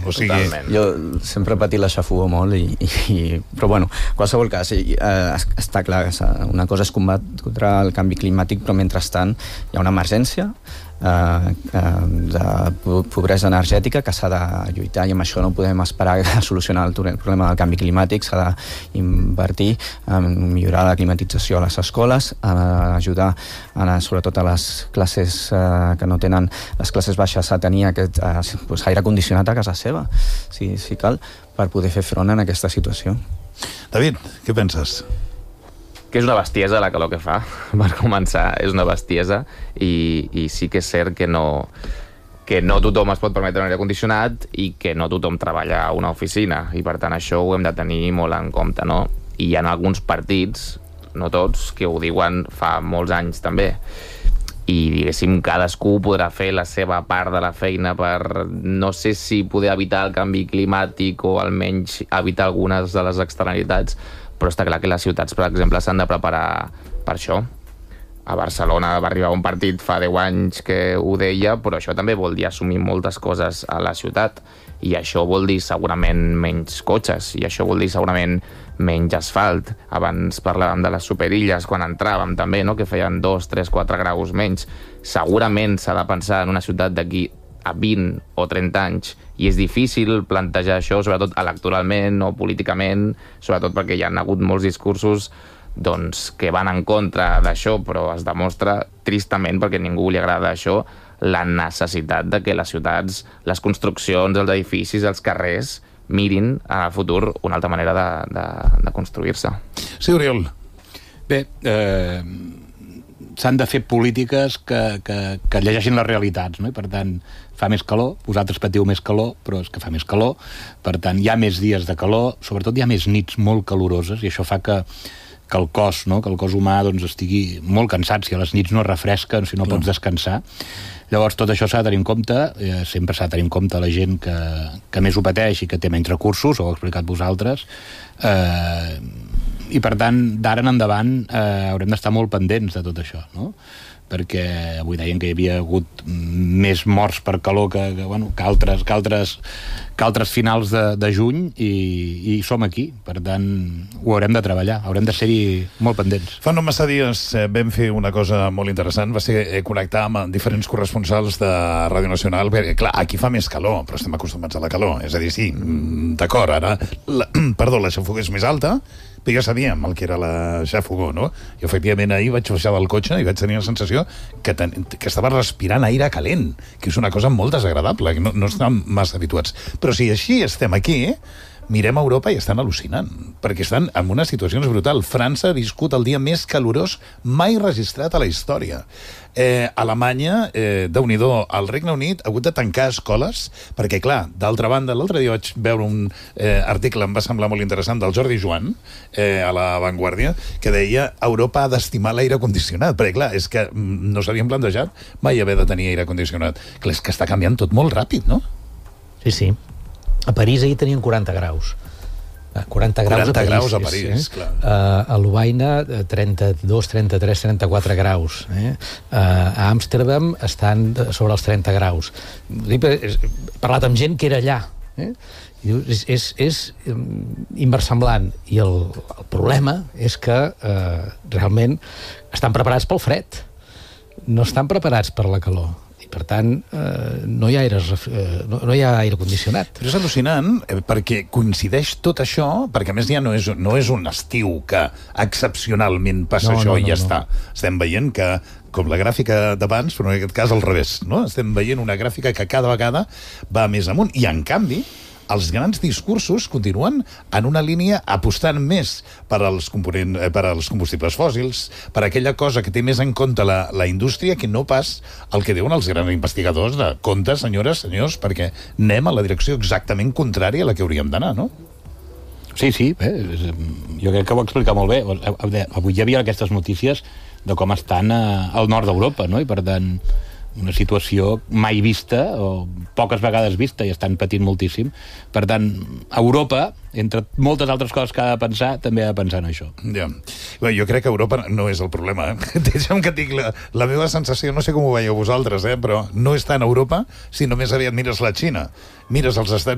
O sigui... Totalment. Jo sempre he patit la xafogor molt, però bueno, en qualsevol cas, està clar que una cosa és combatre el canvi climàtic, però mentrestant hi ha una emergència de pobresa energètica que s'ha de lluitar, i amb això no podem esperar a solucionar el problema del canvi climàtic. S'ha d'invertir en millorar la climatització a les escoles, a ajudar sobretot a les classes que no tenen, les classes baixes, a tenir aquest aire condicionat a casa seva, si cal, per poder fer front a aquesta situació. David, què penses? Que és una bestiesa la calor que fa, per començar, és una bestiesa, i sí que és cert que no tothom es pot permetre un aire condicionat i que no tothom treballa a una oficina, i per tant això ho hem de tenir molt en compte, no? I hi ha alguns partits, no tots, que ho diuen fa molts anys també, i diguéssim cadascú podrà fer la seva part de la feina per, no sé si poder evitar el canvi climàtic o almenys evitar algunes de les externalitats, però està clar que les ciutats, per exemple, s'han de preparar per això. A Barcelona va arribar un partit fa 10 anys que ho deia, però això també vol dir assumir moltes coses a la ciutat, i això vol dir segurament menys cotxes, i això vol dir segurament menys asfalt. Abans parlàvem de les superilles quan entràvem també, no? Que feien 2, 3, 4 graus menys. Segurament s'ha de pensar en una ciutat d'aquí a 20 o 30 anys, i és difícil plantejar això, sobretot electoralment o políticament, sobretot perquè hi ha hagut molts discursos doncs, que van en contra d'això, però es demostra tristament, perquè a ningú li agrada això, la necessitat de que les ciutats, les construccions, els edificis, els carrers mirin a futur una altra manera de construir-se. Sí, Oriol. Bé, s'han de fer polítiques que llegeixin les realitats, no? I per tant, fa més calor, vosaltres patiu més calor, però és que fa més calor, per tant, hi ha més dies de calor, sobretot hi ha més nits molt caloroses, i això fa que el cos, no? Que el cos humà doncs, estigui molt cansat, si a les nits no es refresca, si no pots descansar. Llavors, tot això s'ha de tenir en compte, sempre s'ha de tenir en compte la gent que més ho pateix i que té menys recursos, ho heu explicat vosaltres, i per tant, d'ara en endavant haurem d'estar molt pendents de tot això, no? Perquè avui deien que hi havia hagut més morts per calor que altres finals de juny, i som aquí. Per tant, ho haurem de treballar, haurem de ser-hi molt pendents. Fa no massa dies vam fer una cosa molt interessant, va ser connectar amb diferents corresponsals de Ràdio Nacional, perquè, clar, aquí fa més calor, però estem acostumats a la calor. És a dir, sí, d'acord, ara la xafogor és més alta, però ja sabíem el que era la xafogor, no? I efectivament ahir vaig baixar del cotxe i vaig tenir la sensació que estava respirant aire calent, que és una cosa molt desagradable, que no estem massa habituats. Però si així estem aquí, mirem a Europa i estan al·lucinant, perquè estan en una situació brutal. França ha viscut el dia més calorós mai registrat a la història. Alemanya, Déu-n'hi-do, el Regne Unit ha hagut de tancar escoles, perquè, clar, d'altra banda, l'altre dia vaig veure un article, em va semblar molt interessant, del Jordi Joan, a La Vanguardia, que deia Europa ha d'estimar l'aire condicionat, perquè, clar, és que no s'havien plantejat mai haver de tenir aire condicionat. Clar, és que està canviant tot molt ràpid, no? Sí, sí. A París ahir tenien 40 graus. 40 graus a París, clar. A Lovaina 32, 33, 34 graus. A Amsterdam estan sobre els 30 graus. He parlat amb gent que era allà. És inversemblant. I el problema és que realment estan preparats pel fred. No estan preparats per la calor. Per tant, no hi ha aire condicionat. Però és al·lucinant, perquè coincideix tot això, perquè a més ja no és un estiu que excepcionalment passa això i ja està. Estem veient que, com la gràfica d'abans, però en aquest cas al revés, no? Estem veient una gràfica que cada vegada va més amunt, i en canvi els grans discursos continuen en una línia apostant més per als combustibles fòssils, per aquella cosa que té més en compte la indústria que no pas el que diuen els grans investigadors de compte, senyores, senyors, perquè anem a la direcció exactament contrària a la que hauríem d'anar, no? Sí, jo crec que ho explica molt bé. Avui hi havia aquestes notícies de com estan al nord d'Europa, no? I per tant, una situació mai vista o poques vegades vista, i estan patint moltíssim. Per tant, Europa, entre moltes altres coses que ha de pensar, també ha de pensar en això. Ja. Bé, jo crec que Europa no és el problema. Deixa'm que et dic la meva sensació, no sé com ho veieu vosaltres, però no està en Europa si només aviat mires la Xina. Mires els Estats